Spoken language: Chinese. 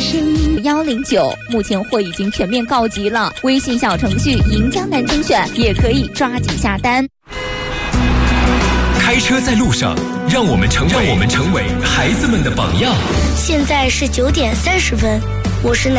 109，目前货已经全面告急了。微信小程序银江南精选也可以抓紧下单。 开车在路上，让我们成为孩子们的榜样。 现在是9点30分，我是